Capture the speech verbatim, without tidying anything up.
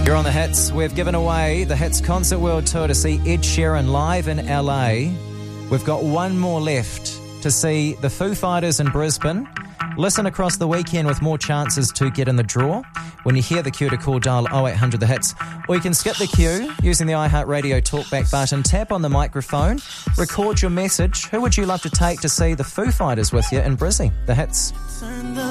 You're on The Hits. We've given away the Hits Concert World Tour to see Ed Sheeran live in L A. We've got one more left to see the Foo Fighters in Brisbane. Listen across the weekend with more chances to get in the draw. When you hear the cue to call, dial oh eight hundred the hits. Or you can skip the queue using the iHeartRadio talkback button, tap on the microphone, record your message. Who would you love to take to see the Foo Fighters with you in Brizzy? The Hits.